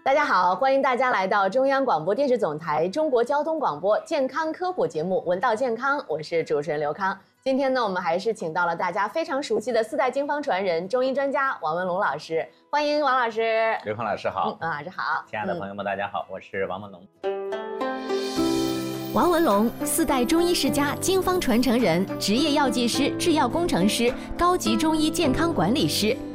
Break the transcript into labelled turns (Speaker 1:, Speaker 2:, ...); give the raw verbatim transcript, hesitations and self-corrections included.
Speaker 1: 大家好，欢迎大家来到中央广播电视总台中国交通广播健康科普节目《闻道健康》，我是主持人刘康。今天呢，我们还是请到了大家非常熟悉的四代经方传人、中医专家王文龙老师，欢迎王老师。
Speaker 2: 刘康老师好，
Speaker 1: 嗯，王老师好。
Speaker 2: 亲爱的朋友们，大家好，我是王文龙。
Speaker 3: 王文龙，四代中医世家、经方传承人，职业药剂师、制药工程师、高级中医健康管理师。